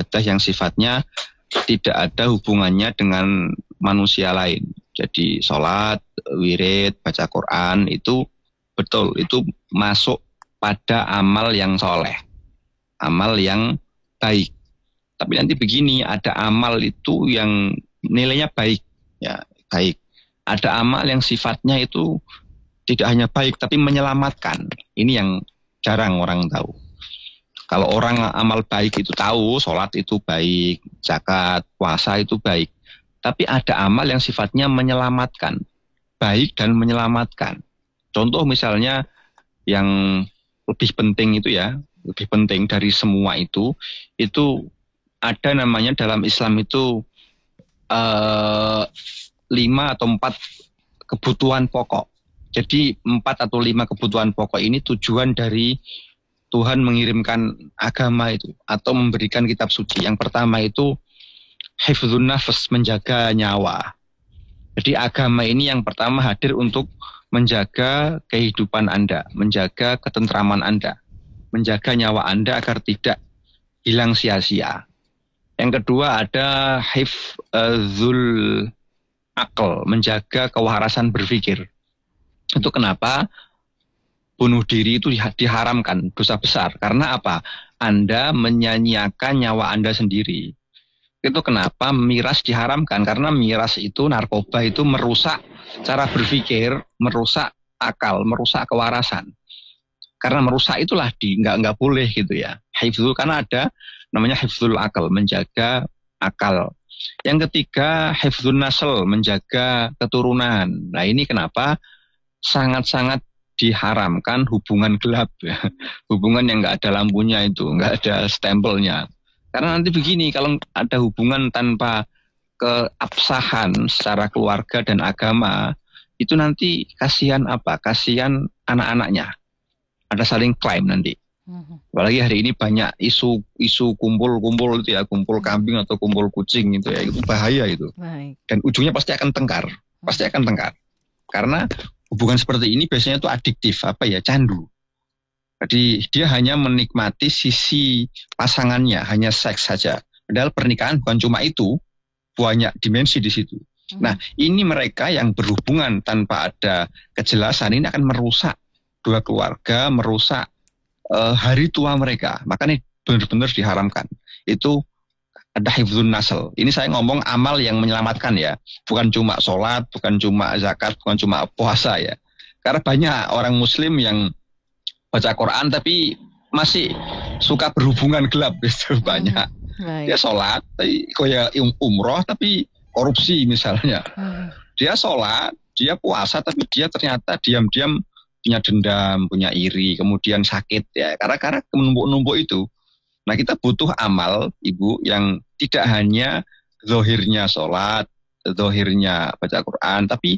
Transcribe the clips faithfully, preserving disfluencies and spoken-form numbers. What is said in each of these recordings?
ibadah yang sifatnya tidak ada hubungannya dengan manusia lain. Jadi sholat, wirid, baca Quran itu betul, itu masuk pada amal yang soleh, amal yang baik. Tapi nanti begini, ada amal itu yang nilainya baik, ya baik. Ada amal yang sifatnya itu tidak hanya baik, tapi menyelamatkan. Ini yang jarang orang tahu. Kalau orang amal baik itu tahu, sholat itu baik, zakat, puasa itu baik. Tapi ada amal yang sifatnya menyelamatkan, baik dan menyelamatkan. Contoh misalnya yang lebih penting itu ya, lebih penting dari semua itu, itu ada namanya dalam Islam itu uh, lima atau empat kebutuhan pokok. Jadi empat atau lima kebutuhan pokok ini tujuan dari Tuhan mengirimkan agama itu atau memberikan kitab suci. Yang pertama itu hifdzun nafas, menjaga nyawa. Jadi agama ini yang pertama hadir untuk menjaga kehidupan Anda, menjaga ketentraman Anda, menjaga nyawa Anda agar tidak hilang sia-sia. Yang kedua ada hifdzul akal, menjaga kewarasan berpikir. Itu kenapa bunuh diri itu diharamkan, dosa besar. Karena apa? Anda menyanyiakan nyawa Anda sendiri. Itu kenapa miras diharamkan. Karena miras itu, narkoba itu merusak cara berpikir, merusak akal, merusak kewarasan. Karena merusak itulah di nggak nggak boleh gitu ya. Hifdzul, karena ada namanya hifdzul akal, menjaga akal. Yang ketiga hifdzun nasl, menjaga keturunan. Nah ini kenapa sangat-sangat diharamkan hubungan gelap ya. Hubungan yang nggak ada lampunya itu, nggak ada stempelnya. Karena nanti begini, kalau ada hubungan tanpa keabsahan secara keluarga dan agama, itu nanti kasihan apa? Kasihan anak-anaknya. Ada saling klaim nanti. Apalagi hari ini banyak isu isu kumpul-kumpul itu ya, kumpul kambing atau kumpul kucing itu ya, itu bahaya itu. Baik. Dan ujungnya pasti akan tengkar, pasti akan tengkar. Karena hubungan seperti ini biasanya itu adiktif, apa ya, candu. Jadi dia hanya menikmati sisi pasangannya, hanya seks saja. Padahal pernikahan bukan cuma itu, banyak dimensi di situ. Hmm. Nah ini mereka yang berhubungan tanpa ada kejelasan, ini akan merusak dua keluarga, merusak uh, hari tua mereka. Makanya benar-benar diharamkan. Itu ada hifdzun nasl. Ini saya ngomong amal yang menyelamatkan ya. Bukan cuma sholat, bukan cuma zakat, bukan cuma puasa ya. Karena banyak orang muslim yang baca Quran tapi masih suka berhubungan gelap gitu, banyak. Hmm, dia sholat, tapi kayak umroh tapi korupsi misalnya. Hmm. Dia sholat, dia puasa tapi dia ternyata diam-diam punya dendam, punya iri, kemudian sakit ya. Karena karena menumpuk-numpuk itu. Nah kita butuh amal, Ibu, yang tidak hanya zohirnya sholat, zohirnya baca Quran, tapi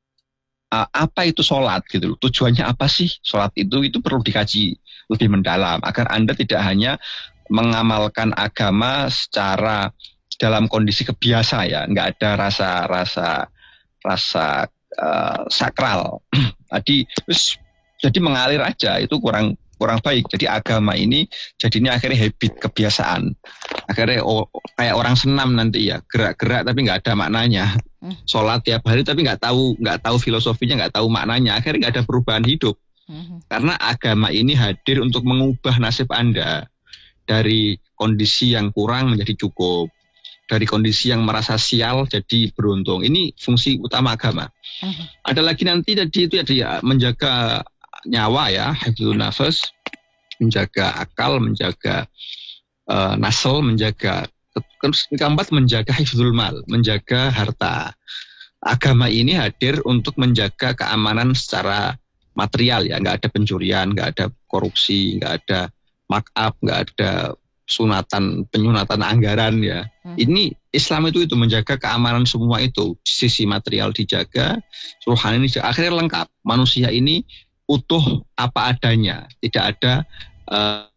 uh, apa itu sholat gitu loh. Tujuannya apa sih sholat itu? Itu perlu dikaji lebih mendalam agar Anda tidak hanya mengamalkan agama secara dalam kondisi kebiasa ya, nggak ada rasa-rasa rasa uh, sakral. Jadi jadi mengalir aja, itu kurang kurang baik. Jadi agama ini jadinya akhirnya habit, kebiasaan. Akhirnya oh, kayak orang senam nanti ya, gerak-gerak tapi nggak ada maknanya. Sholat tiap hari tapi nggak tahu nggak tahu filosofinya, nggak tahu maknanya. Akhirnya nggak ada perubahan hidup. Karena agama ini hadir untuk mengubah nasib Anda dari kondisi yang kurang menjadi cukup, dari kondisi yang merasa sial jadi beruntung. Ini fungsi utama agama. Ada lagi nanti tadi itu ya, menjaga nyawa ya, hifdzun nafas, menjaga akal, menjaga uh, nasl, menjaga keempat, menjaga hifdzul mal, menjaga harta. Agama ini hadir untuk menjaga keamanan secara material ya, nggak ada pencurian, nggak ada korupsi, nggak ada markup, nggak ada sunatan penyunatan anggaran ya. Hmm. Ini Islam itu itu menjaga keamanan semua itu, sisi material dijaga, rohani ini akhirnya lengkap. Manusia ini utuh apa adanya, tidak ada uh,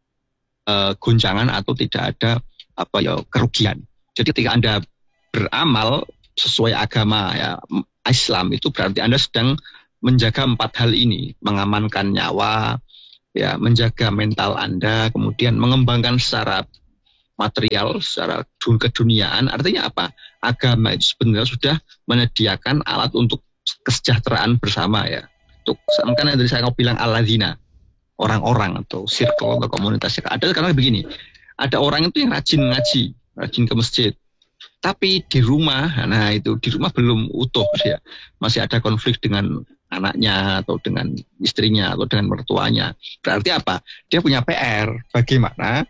uh, guncangan atau tidak ada apa ya kerugian. Jadi ketika Anda beramal sesuai agama ya Islam, itu berarti Anda sedang menjaga empat hal ini, mengamankan nyawa, ya menjaga mental Anda, kemudian mengembangkan secara material, secara keduniaan. Artinya apa? Agama itu sebenarnya sudah menyediakan alat untuk kesejahteraan bersama ya. Untuk kan dari saya mau bilang alladzina, orang-orang atau circle atau komunitas. Ada karena begini, ada orang itu yang rajin ngaji, rajin ke masjid. Tapi di rumah, nah itu di rumah belum utuh ya, masih ada konflik dengan anaknya atau dengan istrinya atau dengan mertuanya. Berarti apa? Dia punya P R. Bagaimana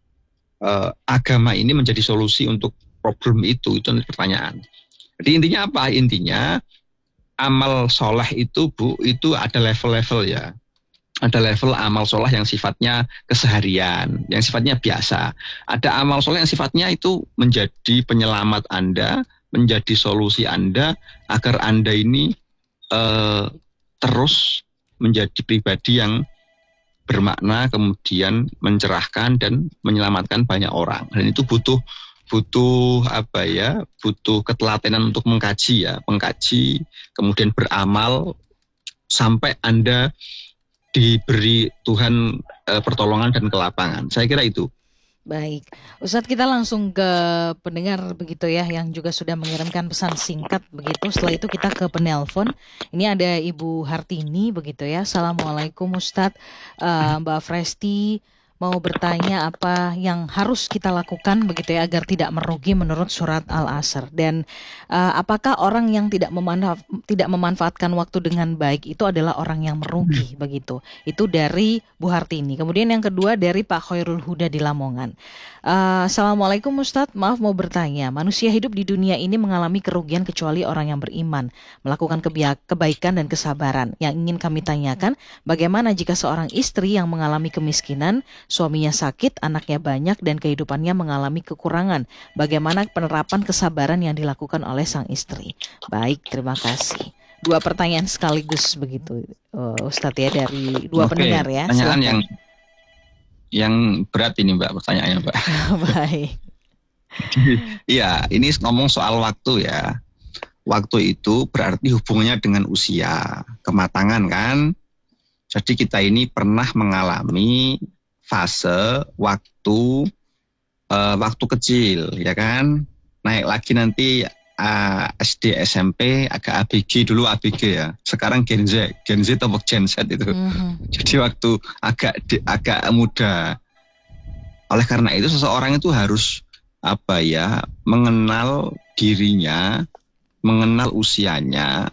uh, agama ini menjadi solusi untuk problem itu? Itu pertanyaan. Jadi intinya apa? Intinya amal soleh itu Bu, itu ada level-level ya. Ada level amal soleh yang sifatnya keseharian, yang sifatnya biasa. Ada amal soleh yang sifatnya itu menjadi penyelamat Anda, menjadi solusi Anda agar Anda ini eh, terus menjadi pribadi yang bermakna, kemudian mencerahkan dan menyelamatkan banyak orang. Dan itu butuh butuh apa ya? Butuh ketelatenan untuk mengkaji ya, mengkaji, kemudian beramal sampai Anda diberi Tuhan e, pertolongan dan kelapangan. Saya kira itu. Baik, Ustadz, kita langsung ke pendengar begitu ya, yang juga sudah mengirimkan pesan singkat begitu. Setelah itu kita ke penelpon. Ini ada Ibu Hartini begitu ya. Assalamualaikum Ustadz, uh, Mbak Fresti mau bertanya apa yang harus kita lakukan begitu ya agar tidak merugi menurut surat Al-Asr, dan uh, apakah orang yang tidak memanfaat, tidak memanfaatkan waktu dengan baik itu adalah orang yang merugi begitu. Itu dari Bu Hartini. Kemudian yang kedua dari Pak Khairul Huda di Lamongan. Uh, Assalamualaikum Ustadz, maaf mau bertanya, manusia hidup di dunia ini mengalami kerugian kecuali orang yang beriman, melakukan kebia- kebaikan dan kesabaran. Yang ingin kami tanyakan, bagaimana jika seorang istri yang mengalami kemiskinan, suaminya sakit, anaknya banyak, dan kehidupannya mengalami kekurangan? Bagaimana penerapan kesabaran yang dilakukan oleh sang istri? Baik, terima kasih. Dua pertanyaan sekaligus begitu, uh, Ustadz ya, dari dua Oke, pendengar ya. Pertanyaan Silahkan. yang yang berat ini Mbak, pertanyaannya Mbak. Baik. Iya, ini ngomong soal waktu ya. Waktu itu berarti hubungannya dengan usia, kematangan kan. Jadi kita ini pernah mengalami fase waktu uh, waktu kecil ya kan, naik lagi nanti uh, S D S M P agak A B G, dulu A B G ya, sekarang Gen Z Gen Z atau Gen Z itu. Mm-hmm. Jadi waktu agak agak muda. Oleh karena itu seseorang itu harus apa ya, mengenal dirinya, mengenal usianya,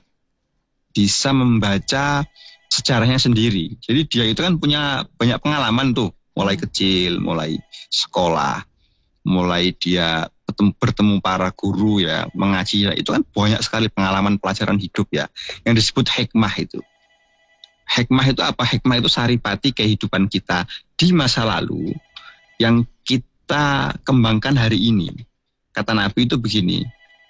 bisa membaca sejarahnya sendiri. Jadi dia itu kan punya banyak pengalaman tuh, mulai kecil, mulai sekolah, mulai dia bertemu, bertemu para guru ya, mengaji ya, itu kan banyak sekali pengalaman pelajaran hidup ya, yang disebut hikmah itu. Hikmah itu apa? Hikmah itu saripati kehidupan kita di masa lalu yang kita kembangkan hari ini. Kata Nabi itu begini,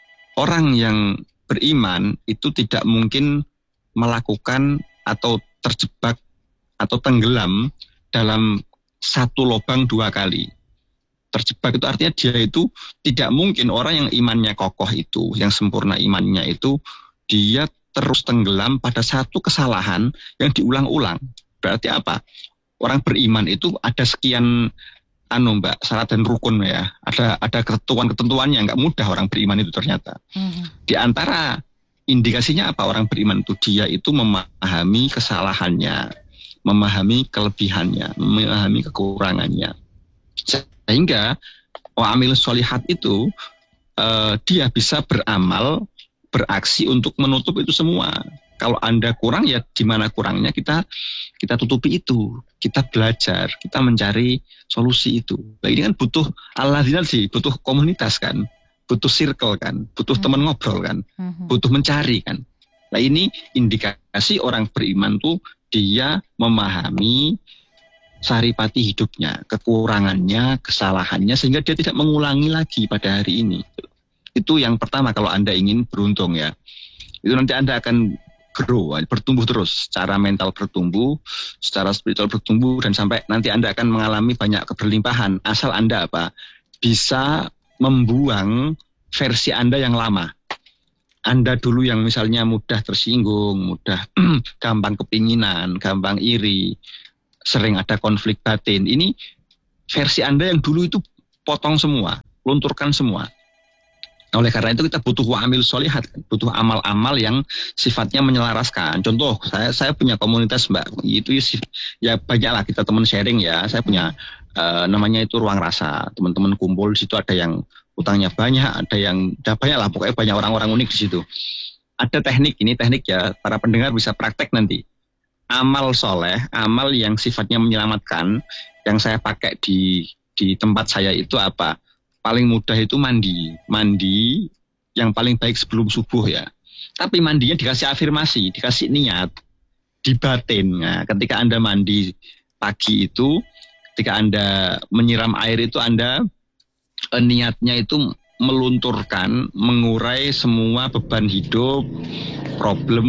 orang yang beriman itu tidak mungkin melakukan atau terjebak atau tenggelam dalam satu lubang dua kali. Terjebak itu artinya dia itu tidak mungkin, orang yang imannya kokoh itu, yang sempurna imannya itu, dia terus tenggelam pada satu kesalahan yang diulang-ulang. Berarti apa? Orang beriman itu ada sekian anu Mbak, syarat dan rukun ya. Ada ada ketentuan-ketentuannya, nggak mudah orang beriman itu ternyata. Mm-hmm. Di antara indikasinya apa orang beriman itu? Dia itu memahami kesalahannya, memahami kelebihannya, memahami kekurangannya. Sehingga wa'amil sholihat itu uh, dia bisa beramal, beraksi untuk menutup itu semua. Kalau Anda kurang ya di mana kurangnya kita kita tutupi itu, kita belajar, kita mencari solusi itu. Nah ini kan butuh alladzina sih, butuh komunitas kan, butuh circle kan, butuh hmm. teman ngobrol kan, hmm. butuh mencari kan. Nah ini indikasi orang beriman tuh dia memahami saripati hidupnya, kekurangannya, kesalahannya, sehingga dia tidak mengulangi lagi pada hari ini. Itu yang pertama kalau Anda ingin beruntung ya. Itu nanti Anda akan grow, bertumbuh terus, secara mental bertumbuh, secara spiritual bertumbuh, dan sampai nanti Anda akan mengalami banyak keberlimpahan. Asal Anda apa? Bisa membuang versi Anda yang lama. Anda dulu yang misalnya mudah tersinggung, mudah gampang kepinginan, gampang iri, sering ada konflik batin. Ini versi Anda yang dulu itu potong semua, lunturkan semua. Oleh karena itu kita butuh wa'amil sholihat, butuh amal-amal yang sifatnya menyelaraskan. Contoh, saya saya punya komunitas Mbak, itu ya banyaklah kita teman sharing ya. Saya punya uh, namanya itu ruang rasa. Teman-teman kumpul di situ, ada yang utangnya banyak, ada yang ada banyak lah, pokoknya banyak orang-orang unik di situ. Ada teknik, ini teknik ya, para pendengar bisa praktek nanti. Amal soleh, amal yang sifatnya menyelamatkan, yang saya pakai di di tempat saya itu apa? Paling mudah itu mandi. Mandi yang paling baik sebelum subuh ya. Tapi mandinya dikasih afirmasi, dikasih niat, di batin. Nah, ketika Anda mandi pagi itu, ketika Anda menyiram air itu, Anda eh, niatnya itu melunturkan, mengurai semua beban hidup, problem,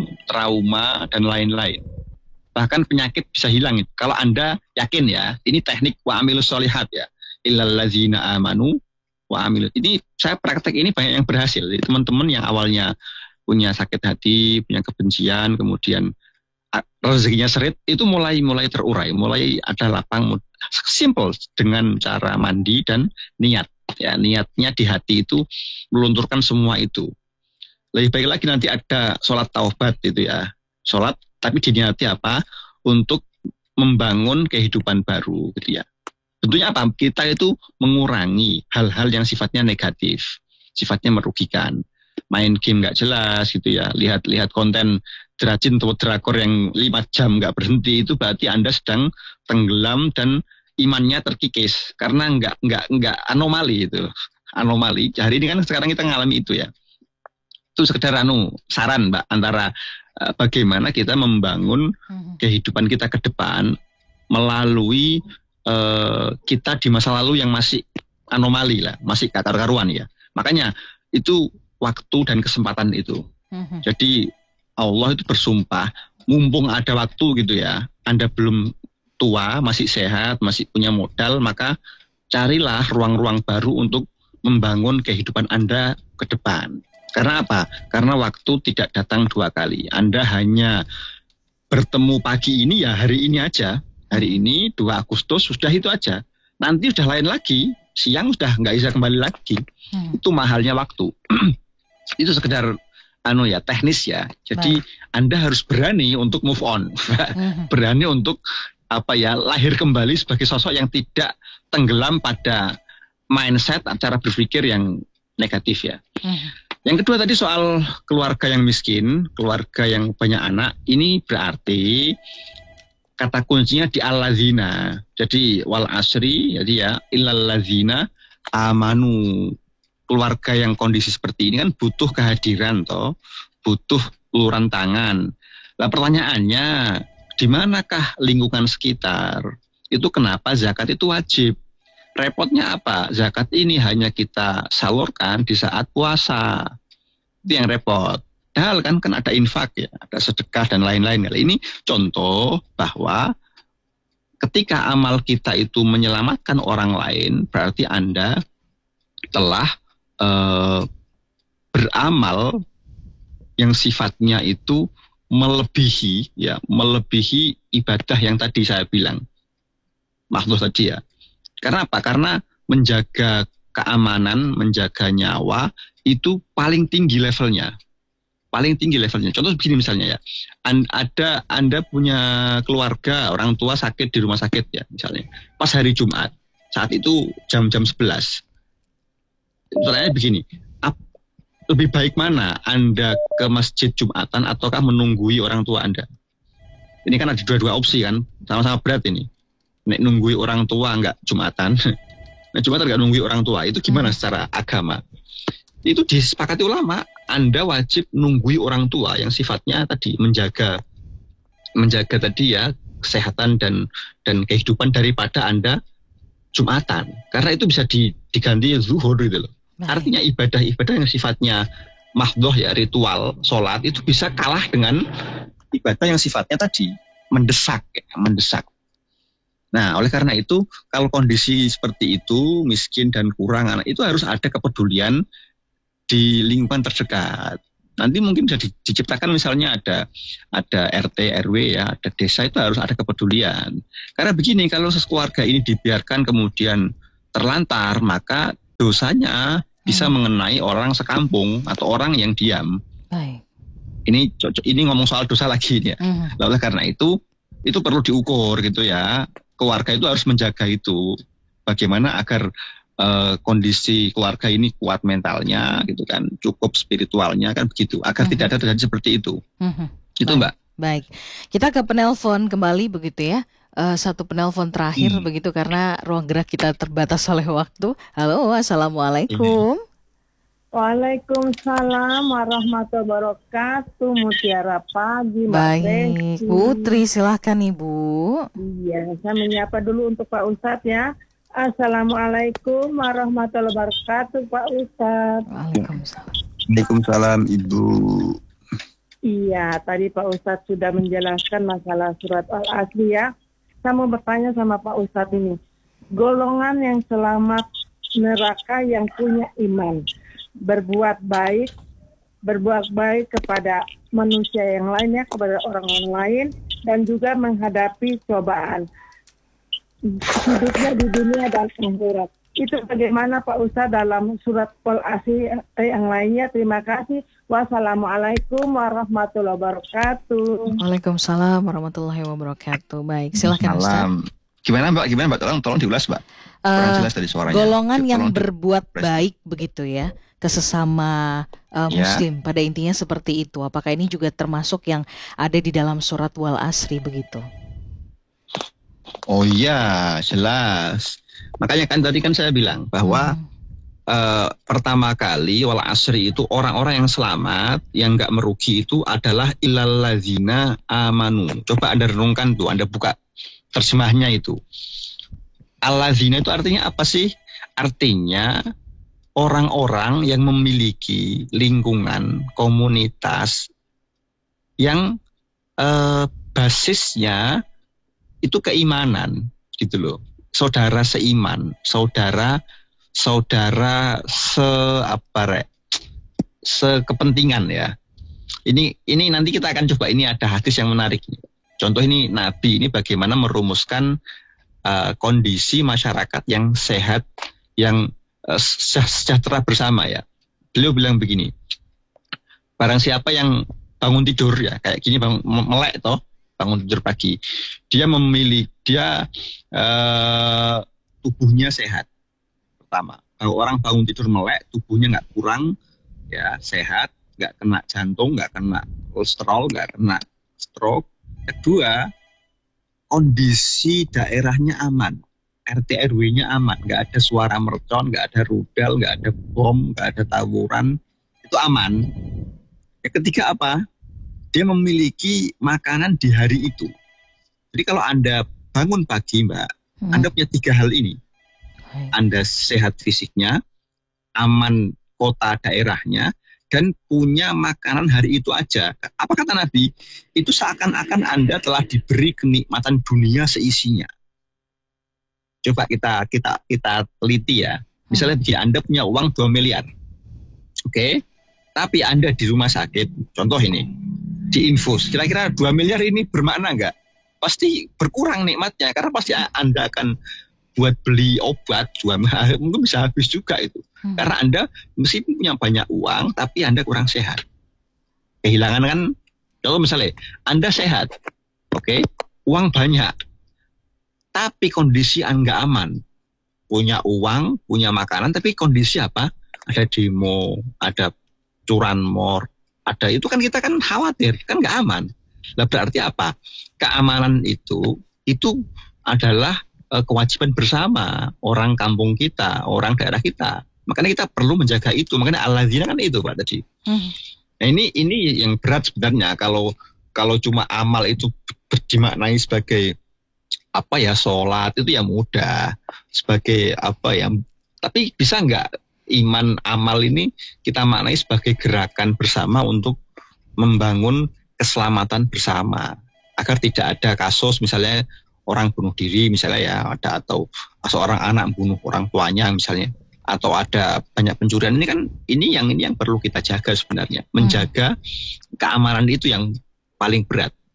trauma, dan lain-lain. Bahkan penyakit bisa hilang. Kalau Anda yakin ya, ini teknik wa'amilus sholihat ya. Illallazina amanu wa amilu. Ini saya praktek ini banyak yang berhasil. Jadi teman-teman yang awalnya punya sakit hati, punya kebencian, kemudian rezekinya seret, itu mulai mulai terurai, mulai ada lapang. Simple dengan cara mandi dan niat. Ya, niatnya di hati itu melunturkan semua itu. Lebih baik lagi nanti ada sholat taubat itu ya. Sholat tapi diniati apa? Untuk membangun kehidupan baru gitu ya. Tentunya apa? Kita itu mengurangi hal-hal yang sifatnya negatif, sifatnya merugikan. Main game nggak jelas gitu ya, lihat-lihat konten derajin atau drakor yang lima jam nggak berhenti, itu berarti Anda sedang tenggelam dan imannya terkikis karena nggak nggak nggak anomali itu, anomali. Hari ini kan sekarang kita ngalami itu ya. Itu sekedar anu saran Mbak, antara uh, bagaimana kita membangun kehidupan kita ke depan melalui Uh, kita di masa lalu yang masih anomali lah, masih katar-karuan ya. Makanya itu waktu dan kesempatan itu. Mm-hmm. Jadi Allah itu bersumpah, mumpung ada waktu gitu ya, Anda belum tua, masih sehat, masih punya modal, maka carilah ruang-ruang baru untuk membangun kehidupan Anda ke depan. Karena apa? Karena waktu tidak datang dua kali. Anda hanya bertemu pagi ini ya hari ini aja. Hari ini dua Agustus sudah itu aja. Nanti sudah lain lagi, siang sudah nggak bisa kembali lagi. Hmm. Itu mahalnya waktu. Itu sekedar anu ya teknis ya. Jadi Baik. Anda harus berani untuk move on, hmm. berani untuk apa ya lahir kembali sebagai sosok yang tidak tenggelam pada mindset cara berpikir yang negatif ya. Hmm. Yang kedua tadi soal keluarga yang miskin, keluarga yang banyak anak, ini berarti kata kuncinya di allazina. Jadi wal asri, jadi ya illallazina amanu. Keluarga yang kondisi seperti ini kan butuh kehadiran toh, butuh uluran tangan. Nah pertanyaannya, di manakah lingkungan sekitar? Itu kenapa zakat itu wajib? Repotnya apa? Zakat ini hanya kita salurkan di saat puasa. Itu yang repot. Padahal kan, kan ada infak ya, ada sedekah dan lain-lain. Ini contoh bahwa ketika amal kita itu menyelamatkan orang lain, berarti Anda telah eh, beramal yang sifatnya itu melebihi, ya, melebihi ibadah yang tadi saya bilang. Makhluk tadi ya. Karena apa? Karena menjaga keamanan, menjaga nyawa itu paling tinggi levelnya. Paling tinggi levelnya. Contoh begini misalnya ya, And, ada Anda punya keluarga, orang tua sakit di rumah sakit ya misalnya, pas hari Jumat, saat itu jam-jam sebelas. Pertanyaannya begini, ap, lebih baik mana Anda ke masjid Jumatan ataukah menunggui orang tua Anda? Ini kan ada dua-dua opsi kan, sama-sama berat ini. Nek nunggui orang tua nggak Jumatan, nah Jumatan nggak nunggui orang tua, itu gimana secara agama? Itu disepakati ulama, Anda wajib nunggui orang tua yang sifatnya tadi menjaga menjaga tadi ya kesehatan dan dan kehidupan daripada Anda Jumatan. Karena itu bisa diganti zuhur gitu loh. Nah. Artinya ibadah-ibadah yang sifatnya mahdhoh ya, ritual sholat itu bisa kalah dengan ibadah yang sifatnya tadi mendesak ya, mendesak. Nah, oleh karena itu kalau kondisi seperti itu, miskin dan kurang anak, itu harus ada kepedulian di lingkungan terdekat. Nanti mungkin bisa diciptakan misalnya ada ada R T, R W ya, ada desa, itu harus ada kepedulian. Karena begini, kalau sekeluarga ini dibiarkan kemudian terlantar, maka dosanya bisa Hmm. mengenai orang sekampung atau orang yang diam. Baik. Ini cocok, ini ngomong soal dosa lagi ya. Hmm. Nah, oleh karena itu itu perlu diukur gitu ya. Keluarga itu harus menjaga itu. Bagaimana agar uh, kondisi keluarga ini kuat mentalnya gitu kan, cukup spiritualnya kan begitu, agar Hmm. tidak ada terjadi seperti itu. Hmm. Itu Baik. Mbak. Baik. Kita ke penelpon kembali begitu ya. Uh, satu penelpon terakhir Hmm. begitu karena ruang gerak kita terbatas oleh waktu. Halo, assalamualaikum. Waalaikumsalam warahmatullahi wabarakatuh. Mutiara pagi, Mbak Baik, Desi. Putri silahkan Ibu. Iya, saya menyapa dulu untuk Pak Ustadz ya. Assalamualaikum warahmatullahi wabarakatuh, Pak Ustadz. Waalaikumsalam. Waalaikumsalam Ibu. Iya, tadi Pak Ustadz sudah menjelaskan masalah surat Al-Asri ya. Saya mau bertanya sama Pak Ustadz ini. Golongan yang selamat neraka yang punya iman, berbuat baik, berbuat baik kepada manusia yang lainnya, kepada orang-orang lain, dan juga menghadapi cobaan hidupnya di dunia dan akhirat. Itu bagaimana Pak Ustadz dalam surat Al-Asri yang lainnya. Terima kasih. Wassalamualaikum warahmatullahi wabarakatuh. Waalaikumsalam warahmatullahi wabarakatuh. Baik, silahkan Ustaz. Salam. Gimana Mbak? Gimana Mbak? Tolong tolong diulas Mbak. Kurang Uh, jelas dari suaranya. golongan Tolong yang di- berbuat press. baik begitu ya ke sesama uh, Ya. muslim, pada intinya seperti itu. Apakah ini juga termasuk yang ada di dalam surat Wal Asri begitu? Oh iya, jelas. Makanya kan tadi kan saya bilang bahwa Hmm. eh, pertama kali wal asri itu orang-orang yang selamat, yang nggak merugi itu adalah illalladzina amanu. Coba Anda renungkan tuh, Anda buka terjemahnya itu. Alladzina itu artinya apa sih? Artinya orang-orang yang memiliki lingkungan, komunitas yang eh, basisnya itu keimanan gitu loh. Saudara seiman, saudara saudara se apa rek, sekepentingan ya. Ini ini nanti kita akan coba, ini ada hadis yang menarik. Contoh ini Nabi ini bagaimana merumuskan uh, kondisi masyarakat yang sehat, yang uh, sejahtera bersama ya. Beliau bilang begini, barang siapa yang bangun tidur ya kayak gini, bangun melek toh, bangun tidur pagi, dia memilih dia uh, tubuhnya sehat. Pertama, kalau orang bangun tidur melek, tubuhnya nggak kurang, ya sehat, nggak kena jantung, nggak kena kolesterol, nggak kena stroke. Kedua, kondisi daerahnya aman, R T R W-nya aman, nggak ada suara mercon, nggak ada rudal, nggak ada bom, nggak ada tawuran, itu aman. Yang ketiga apa? Dia memiliki makanan di hari itu. Jadi kalau Anda bangun pagi, Mbak, Hmm. Anda punya tiga hal ini. Anda sehat fisiknya, aman kota daerahnya, dan punya makanan hari itu aja. Apa kata Nabi? Itu seakan-akan Anda telah diberi kenikmatan dunia seisinya. Coba kita kita kita teliti ya. Misalnya begini, Anda punya uang dua miliar. Oke. Okay? Tapi Anda di rumah sakit, contoh ini, di infus. Kira-kira dua miliar ini bermakna enggak? Pasti berkurang nikmatnya, karena pasti Anda akan buat beli obat, jual mungkin bisa habis juga itu. Hmm. Karena Anda meskipun punya banyak uang, tapi Anda kurang sehat. Kehilangan kan, kalau misalnya Anda sehat, oke, okay, uang banyak, tapi kondisi Anda aman. Punya uang, punya makanan, tapi kondisi apa? Ada demo, ada curanmor, ada itu kan kita kan khawatir, kan nggak aman. Nah, berarti apa? Keamanan itu, itu adalah kewajiban bersama orang kampung kita, orang daerah kita. Makanya kita perlu menjaga itu. Makanya alladzina kan itu Pak tadi. Hmm. Nah ini ini yang berat sebenarnya kalau kalau cuma amal itu dimaknai sebagai apa ya, sholat itu ya mudah, sebagai apa ya. Tapi bisa nggak iman amal ini kita maknai sebagai gerakan bersama untuk membangun keselamatan bersama agar tidak ada kasus misalnya orang bunuh diri misalnya ya ada, atau seorang anak bunuh orang tuanya misalnya, atau ada banyak pencurian. Ini kan ini yang ini yang perlu kita jaga sebenarnya, menjaga hmm. keamanan itu yang paling berat.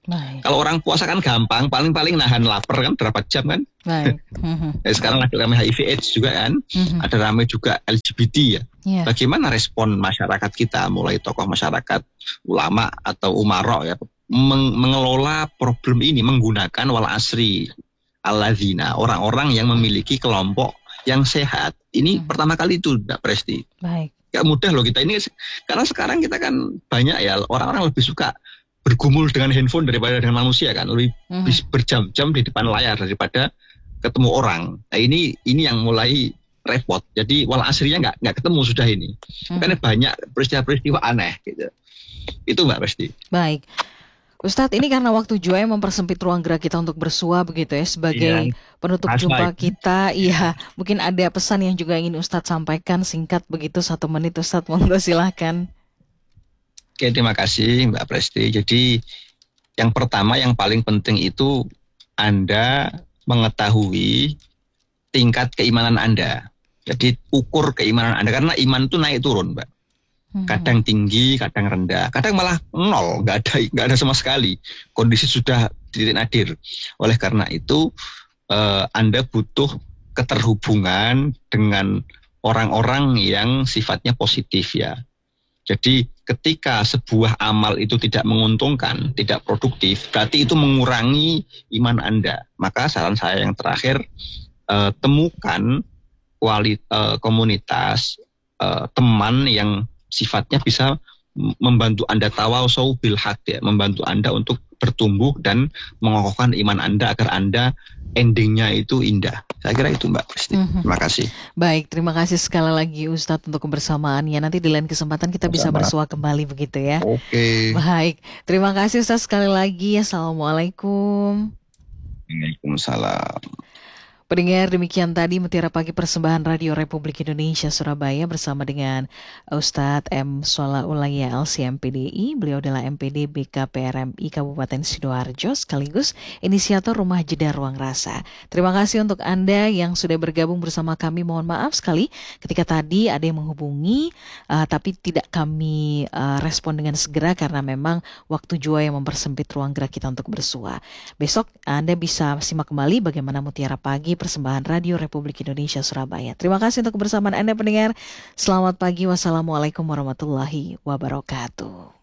Baik. Kalau orang puasa kan gampang, paling-paling nahan lapar kan berapa jam kan. Baik. Mhm. Ya, sekarang lagi ramai H I V AIDS juga kan, Mhm. ada ramai juga L G B T ya. Ya. Bagaimana respon masyarakat kita, mulai tokoh masyarakat, ulama atau umarok ya, meng- mengelola problem ini menggunakan wal asri alladzina, orang-orang yang memiliki kelompok yang sehat. Ini Mhm. pertama kali itu, Mbak Presti. Baik. Gak mudah loh kita ini, karena sekarang kita kan banyak ya, orang-orang lebih suka bergumul dengan handphone daripada dengan manusia kan, lebih Mhm. bis- berjam-jam di depan layar daripada ketemu orang. Nah ini ini yang mulai repot. Jadi wal asrinya nggak nggak ketemu sudah ini. Mhm. Karena banyak peristiwa-peristiwa aneh gitu. Itu Mbak Presti. Baik. Ustadz, ini karena waktu juga yang mempersempit ruang gerak kita untuk bersua begitu ya, sebagai Iya. penutup Mas jumpa Mike. kita. Iya, mungkin ada pesan yang juga ingin Ustadz sampaikan singkat begitu, satu menit Ustadz, monggo silahkan. Oke, terima kasih Mbak Presti. Jadi yang pertama yang paling penting itu Anda mengetahui tingkat keimanan Anda. Jadi ukur keimanan Anda, karena iman itu naik turun, Mbak. Mhm. Kadang tinggi, kadang rendah, kadang malah nol, nggak ada nggak ada sama sekali. Kondisi sudah di titik nadir. Oleh karena itu eh, Anda butuh keterhubungan dengan orang-orang yang sifatnya positif ya. Jadi ketika sebuah amal itu tidak menguntungkan, tidak produktif, berarti itu mengurangi iman Anda. Maka saran saya yang terakhir, eh, temukan kuali, eh, komunitas, eh, teman yang sifatnya bisa membantu Anda tawasau bil haq ya, membantu Anda untuk bertumbuh dan mengokohkan iman Anda agar Anda endingnya itu indah. Saya kira itu Mbak Kristi. Mhm. Terima kasih. Baik, terima kasih sekali lagi Ustadz untuk kebersamaannya. Nanti di lain kesempatan kita bisa Sama-sama. bersua kembali begitu ya. Oke. Baik, terima kasih Ustadz sekali lagi. Assalamualaikum. Waalaikumsalam. Pendengar, demikian tadi Mutiara Pagi Persembahan Radio Republik Indonesia Surabaya bersama dengan Ustadz M. Sholahulaya L C M P D I. Beliau adalah M P D B K P R M I Kabupaten Sidoarjo sekaligus inisiator Rumah Jeda Ruang Rasa. Terima kasih untuk Anda yang sudah bergabung bersama kami. Mohon maaf sekali ketika tadi ada yang menghubungi uh, tapi tidak kami uh, respon dengan segera karena memang waktu jua yang mempersempit ruang gerak kita untuk bersua. Besok Anda bisa simak kembali bagaimana Mutiara Pagi Persembahan Radio Republik Indonesia Surabaya. Terima kasih untuk kebersamaan Anda pendengar. Selamat pagi. Wassalamualaikum warahmatullahi wabarakatuh.